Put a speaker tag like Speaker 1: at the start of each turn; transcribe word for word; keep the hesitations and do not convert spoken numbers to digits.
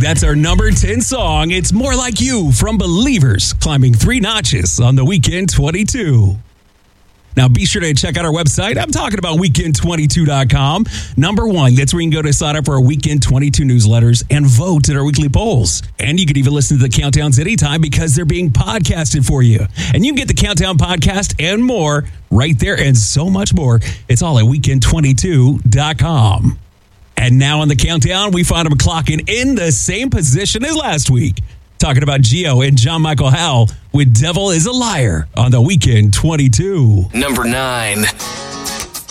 Speaker 1: That's our number ten song. It's More Like You from Believers, climbing three notches on the Weekend twenty-two. Now, be sure to check out our website. I'm talking about weekend twenty-two dot com. Number one, that's where you can go to sign up for our Weekend twenty-two newsletters and vote in our weekly polls. And you can even listen to the countdowns anytime because they're being podcasted for you. And you can get the Countdown podcast and more right there and so much more. It's all at weekend twenty-two dot com. And now on the countdown, we find them clocking in the same position as last week. Talking about Gio and John Michael Howell with Devil is a Liar on the Weekend twenty-two.
Speaker 2: Number nine.